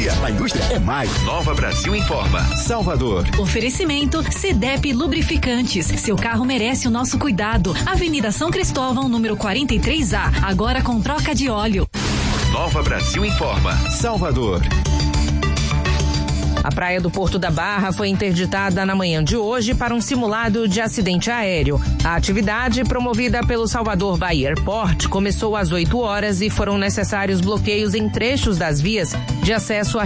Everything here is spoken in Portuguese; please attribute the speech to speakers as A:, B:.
A: tecnologia. A indústria é mais.
B: Nova Brasil informa.
A: Salvador.
C: Oferecimento CDEP Lubrificantes. Seu carro merece o nosso cuidado. Avenida São Cristóvão, número 43A. Agora com troca de óleo.
B: Nova Brasil informa.
A: Salvador.
D: A praia do Porto da Barra foi interditada na manhã de hoje para um simulado de acidente aéreo. A atividade, promovida pelo Salvador Bahia Airport, começou às 8 horas e foram necessários bloqueios em trechos das vias de acesso à